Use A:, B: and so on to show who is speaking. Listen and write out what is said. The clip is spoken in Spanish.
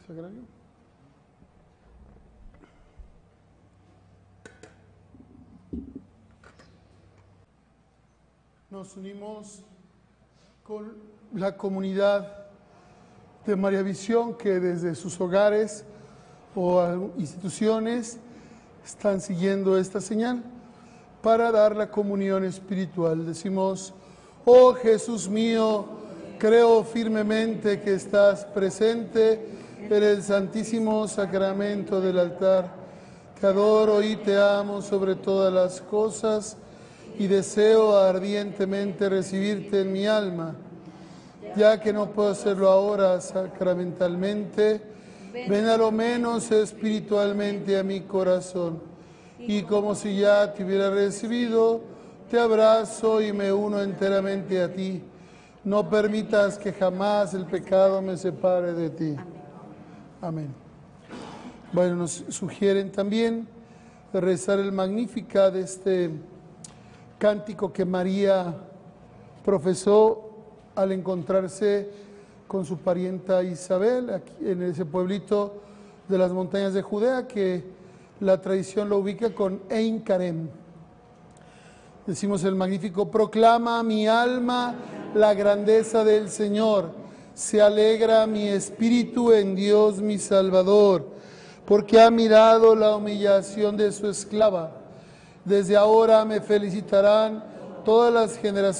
A: sagrario. Nos unimos con la comunidad de María Visión que desde sus hogares o instituciones están siguiendo esta señal para dar la comunión espiritual. Decimos: oh Jesús mío, creo firmemente que estás presente en el Santísimo Sacramento del altar. Te adoro y te amo sobre todas las cosas y deseo ardientemente recibirte en mi alma. Ya que no puedo hacerlo ahora sacramentalmente, ven a lo menos espiritualmente a mi corazón. Y como si ya te hubiera recibido, te abrazo y me uno enteramente a ti. No permitas que jamás el pecado me separe de ti. Amén. Bueno, nos sugieren también rezar el Magnificat de este cántico que María profesó al encontrarse con su parienta Isabel, aquí en ese pueblito de las montañas de Judea, que la tradición lo ubica con Ein Karem. Decimos el Magnífico: proclama mi alma la grandeza del Señor, se alegra mi espíritu en Dios mi Salvador, porque ha mirado la humillación de su esclava. Desde ahora me felicitarán todas las generaciones